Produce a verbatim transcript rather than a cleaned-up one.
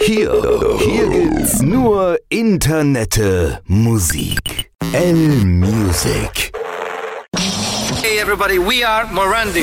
Hier, hier gibt's nur Internette Musik. L-Music. Hey everybody, we are Morandi.